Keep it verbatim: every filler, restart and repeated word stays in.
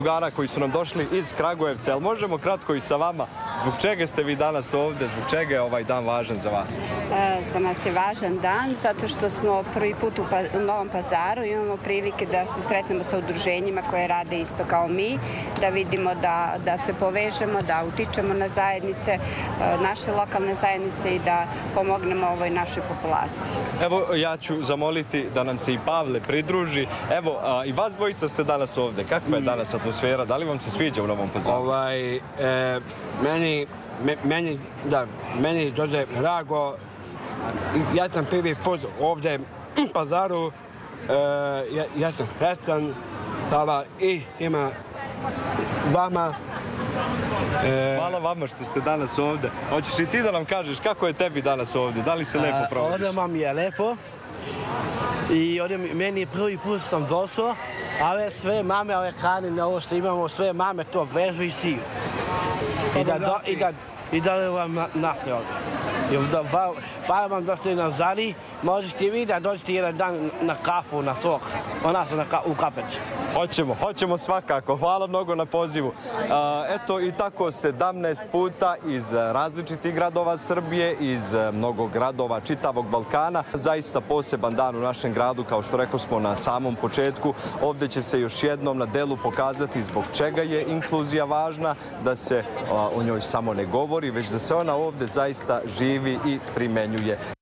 drugara koji su nam došli iz Kragujevca, ali možemo kratko i sa vama, zbog čega ste vi danas ovdje, zbog čega je ovaj dan važan za vas? E, za nas je važan dan zato što smo prvi put u, pa, u Novom Pazaru, imamo prilike da se sretnemo sa udruženjima koje rade isto kao mi, da vidimo da, da se povežemo, da utičemo na zajednice, naše lokalne zajednice i da pomognemo ovoj našoj populaciji. Evo, ja ću zamoliti da nam se i Pavle pridruži. Evo, a, i vas dvojica ste danas ovdje. Kakva je danas atmosfera? Da li vam se sviđa u Novom Pazaru? Ovaj, e, meni, me, meni, da, meni dođe drago. Ja sam prvi put ovdje u Pazaru. E, ja, ja sam sretan. Hvala i svima vama. E... Hvala vama što ste danas ovdje. Hoćeš i ti da nam kažeš kako je tebi danas ovdje? Da li se lepo provodiš? Ovdje vam je lepo. I ovdje meni prvi put sam došao. Ove sve mame, ove hrane, ovo što imamo, sve mame to vežu i siju. I da, do, i da, i da vam nasle ovdje. Hvala vam da ste nas zali. Možete vi da dođete jedan dan na kafu, na sok, u nas u Kapeć. Hoćemo, hoćemo svakako. Hvala mnogo na pozivu. Eto i tako sedamnaest puta iz različitih gradova Srbije, iz mnogo gradova čitavog Balkana. Zaista poseban dan u našem gradu, kao što rekao smo na samom početku. Ovdje će se još jednom na delu pokazati zbog čega je inkluzija važna, da se o njoj samo ne govori, već da se ona ovdje zaista živi i primenjuje.